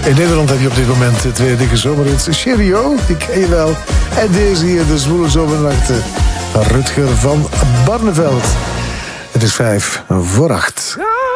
In Nederland heb je op dit moment twee dikke zomerhits. Cheerio, die ken je wel. En deze hier, de zwoele zomernachten. Rutger van Barneveld. Het is 7:55.